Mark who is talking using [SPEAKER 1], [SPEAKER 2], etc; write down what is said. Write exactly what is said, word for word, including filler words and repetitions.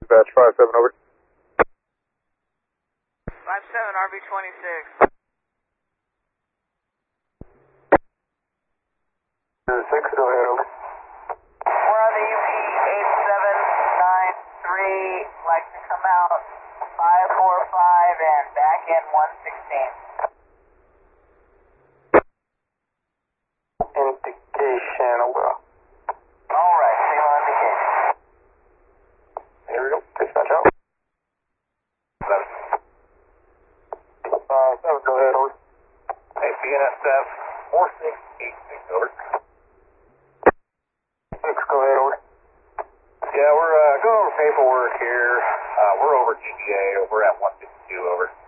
[SPEAKER 1] Dispatch five seven, over.
[SPEAKER 2] five seven, R V twenty-six.
[SPEAKER 1] six, go ahead, over.
[SPEAKER 2] We're on the U P eight seven nine three, like to come out five four five and back in one sixteen.
[SPEAKER 1] Indication, over.
[SPEAKER 2] Alright, signal indication.
[SPEAKER 1] Here we go, dispatch out. seven. Uh, seven, go ahead, over. Hey, B N S F four six eight six, over. six, go ahead, over. Yeah, we're uh, going over paperwork here. Uh, we're over G T A, over at one fifty-two, over.